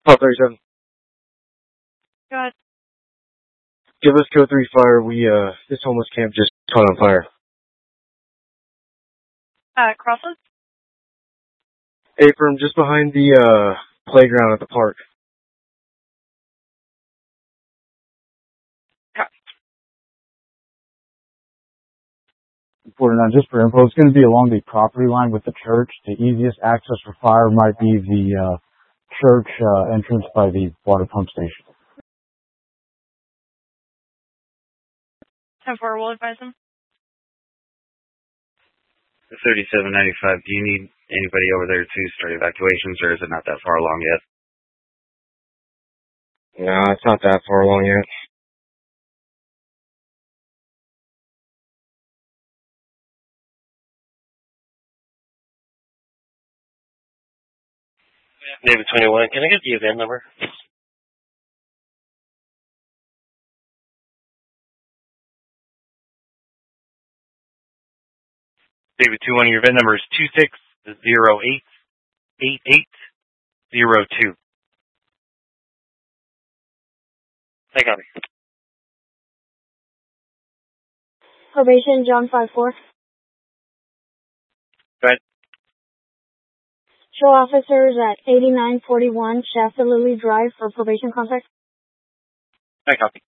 Oh, 37. Go ahead. Give us code 3 fire. This homeless camp just caught on fire. Crossroads? Abram, just behind the, playground at the park. Copy. 49, just for info, it's going to be along the property line with the church. The easiest access for fire might be the church entrance by the water pump station. 10-4, we'll advise them. 3795, do you need anybody over there to start evacuations, or is it not that far along yet? No, it's not that far along yet. David 21, can I get the event number? David 21, your event number is 26088802. I got it. Probation, John 5-4. Go ahead. Show officers at 8941 Shasta Lily Drive for probation contact. I copy.